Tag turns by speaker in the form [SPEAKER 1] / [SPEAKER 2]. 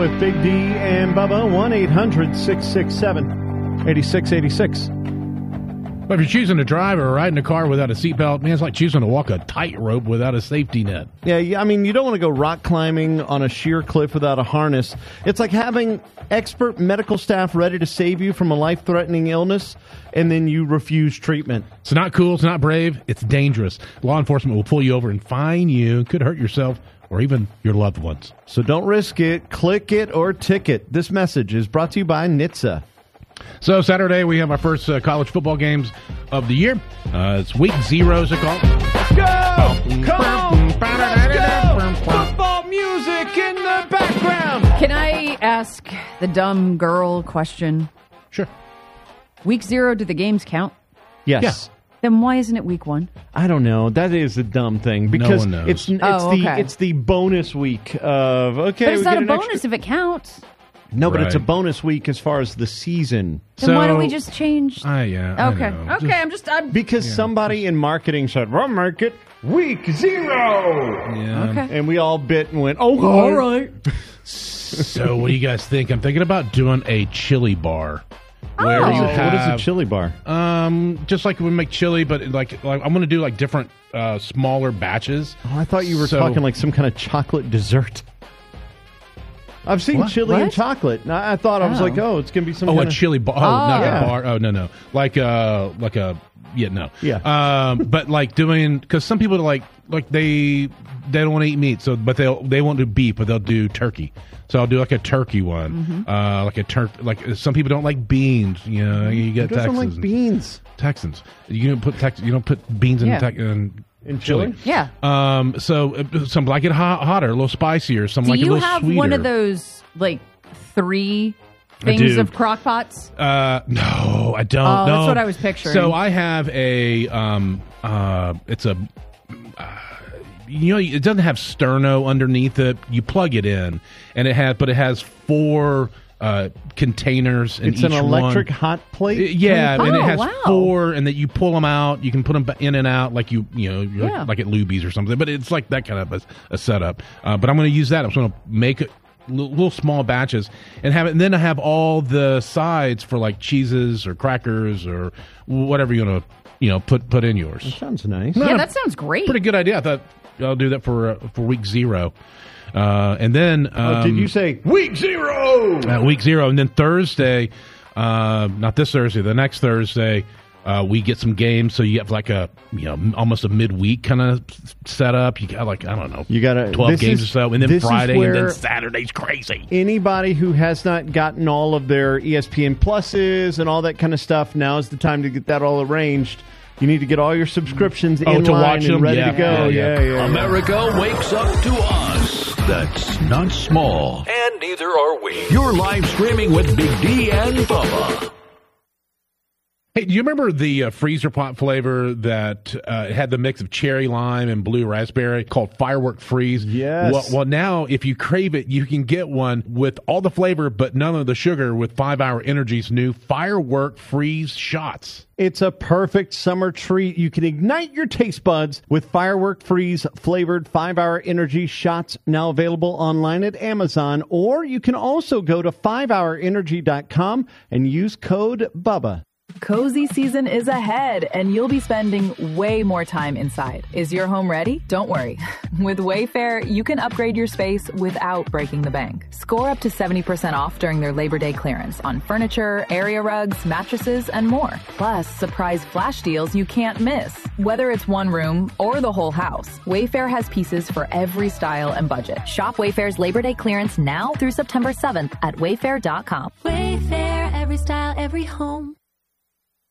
[SPEAKER 1] with Big D and Bubba. 1-800-667-8686.
[SPEAKER 2] But if you're choosing to drive or ride in a car without a seatbelt, man, it's like choosing to walk a tightrope without a safety net.
[SPEAKER 1] Yeah, I mean, you don't want to go rock climbing on a sheer cliff without a harness. It's like having expert medical staff ready to save you from a life-threatening illness, and then you refuse treatment.
[SPEAKER 2] It's not cool. It's not brave. It's dangerous. Law enforcement will pull you over and fine you. Could hurt yourself or even your loved ones.
[SPEAKER 1] So don't risk it, click it, or ticket. This message is brought to you by NHTSA.
[SPEAKER 2] So Saturday, we have our first college football games of the year. It's week 0, is it called?
[SPEAKER 1] Let's go! Come on! Let's go! Football music in the background!
[SPEAKER 3] Can I ask the dumb girl question?
[SPEAKER 2] Sure.
[SPEAKER 3] Week 0, do the games count?
[SPEAKER 1] Yes.
[SPEAKER 2] Yeah.
[SPEAKER 3] Then why isn't it week 1?
[SPEAKER 1] I don't know. That is a dumb thing because
[SPEAKER 2] one knows.
[SPEAKER 1] it's the bonus week of
[SPEAKER 3] But it's
[SPEAKER 1] we
[SPEAKER 3] not
[SPEAKER 1] get
[SPEAKER 3] a
[SPEAKER 1] an
[SPEAKER 3] bonus
[SPEAKER 1] extra-
[SPEAKER 3] if it counts.
[SPEAKER 1] No, but it's a
[SPEAKER 2] Right.
[SPEAKER 1] bonus week as far as the season.
[SPEAKER 3] Then why don't we just change?
[SPEAKER 2] Yeah. I
[SPEAKER 3] Okay.
[SPEAKER 2] know.
[SPEAKER 3] Okay, I'm
[SPEAKER 1] Because somebody in marketing said, "We'll make it week 0."
[SPEAKER 2] Yeah.
[SPEAKER 3] Okay.
[SPEAKER 1] And we all bit and went, "Oh,
[SPEAKER 3] All right.
[SPEAKER 2] So what do you guys think? I'm thinking about doing a chili bar. Where
[SPEAKER 3] Oh.
[SPEAKER 2] you
[SPEAKER 1] What is a
[SPEAKER 2] have,
[SPEAKER 1] chili bar?
[SPEAKER 2] just like we make chili, but like I'm going to do like different smaller batches.
[SPEAKER 1] Oh, I thought you were
[SPEAKER 2] So-
[SPEAKER 1] talking like some kind of chocolate dessert. I've seen
[SPEAKER 2] What?
[SPEAKER 1] chili and
[SPEAKER 3] What?
[SPEAKER 1] chocolate. And I thought I was
[SPEAKER 3] Oh.
[SPEAKER 1] like, oh, it's going to be some
[SPEAKER 2] Oh,
[SPEAKER 1] kind
[SPEAKER 2] a
[SPEAKER 1] of...
[SPEAKER 2] chili bar. Oh, not
[SPEAKER 1] yeah.
[SPEAKER 2] a bar. Oh, no. Like a yeah, no.
[SPEAKER 1] Yeah.
[SPEAKER 2] But like doing, because some people like they don't want to eat meat, so but they won't do beef, but they'll do turkey. So I'll do like a turkey one, like some people don't like beans. You know, you get
[SPEAKER 1] Who doesn't
[SPEAKER 2] Texans.
[SPEAKER 1] like beans?
[SPEAKER 2] Texans. You don't put beans in
[SPEAKER 3] Yeah.
[SPEAKER 1] In chili?
[SPEAKER 3] Yeah.
[SPEAKER 2] So some like it hotter, a little spicier. Some
[SPEAKER 3] Do
[SPEAKER 2] like it a
[SPEAKER 3] you
[SPEAKER 2] little
[SPEAKER 3] have
[SPEAKER 2] sweeter.
[SPEAKER 3] one of those, like, 3 things
[SPEAKER 2] do.
[SPEAKER 3] of crock pots?
[SPEAKER 2] No, I don't.
[SPEAKER 3] Oh,
[SPEAKER 2] no.
[SPEAKER 3] that's what I was picturing.
[SPEAKER 2] So I have a it's a it doesn't have sterno underneath it. You plug it in, and it has 4 containers. In
[SPEAKER 1] It's an
[SPEAKER 2] each
[SPEAKER 1] electric
[SPEAKER 2] one.
[SPEAKER 1] hot plate?
[SPEAKER 2] Yeah, and it
[SPEAKER 3] Oh,
[SPEAKER 2] has
[SPEAKER 3] wow.
[SPEAKER 2] 4, and that you pull them out. You can put them in and out like
[SPEAKER 3] Yeah.
[SPEAKER 2] like at Luby's or something. But it's like that kind of a setup. But I'm going to use that. I'm going to make it little small batches and have it. And then I have all the sides for like cheeses or crackers or whatever you want to put in yours.
[SPEAKER 1] Sounds nice.
[SPEAKER 3] Yeah, that sounds great.
[SPEAKER 2] Pretty good idea. I thought I'll do that for week 0. And then
[SPEAKER 1] Did you say week 0?
[SPEAKER 2] week 0, and then Thursday, not this Thursday, the next Thursday, we get some games. So you have like a almost a midweek kind of setup. You got like I don't know,
[SPEAKER 1] You got
[SPEAKER 2] 12 games or so, and then
[SPEAKER 1] this is
[SPEAKER 2] Friday, and
[SPEAKER 1] where
[SPEAKER 2] then Saturday's crazy.
[SPEAKER 1] Anybody who has not gotten all of their ESPN Pluses and all that kind of stuff, now is the time to get that all arranged. You need to get all your subscriptions in
[SPEAKER 2] to
[SPEAKER 1] line
[SPEAKER 2] watch
[SPEAKER 1] and
[SPEAKER 2] them?
[SPEAKER 1] ready
[SPEAKER 2] Yeah.
[SPEAKER 1] to go.
[SPEAKER 2] Yeah.
[SPEAKER 4] America wakes up to us. That's not small. And neither are we. You're live streaming with Big D and Bubba.
[SPEAKER 2] Hey, do you remember the freezer pot flavor that had the mix of cherry lime and blue raspberry called Firework Freeze?
[SPEAKER 1] Yes.
[SPEAKER 2] Well, now if you crave it, you can get one with all the flavor but none of the sugar with 5 Hour Energy's new Firework Freeze shots.
[SPEAKER 1] It's a perfect summer treat. You can ignite your taste buds with Firework Freeze flavored 5 Hour Energy shots, now available online at Amazon, or you can also go to 5hourenergy.com and use code BUBBA.
[SPEAKER 5] Cozy season is ahead, and you'll be spending way more time inside. Is your home ready? Don't worry. With Wayfair, you can upgrade your space without breaking the bank. Score up to 70% off during their Labor Day clearance on furniture, area rugs, mattresses, and more. Plus, surprise flash deals you can't miss. Whether it's one room or the whole house, Wayfair has pieces for every style and budget.
[SPEAKER 6] Shop Wayfair's Labor Day clearance now through September 7th at wayfair.com.
[SPEAKER 7] Wayfair, every style, every home.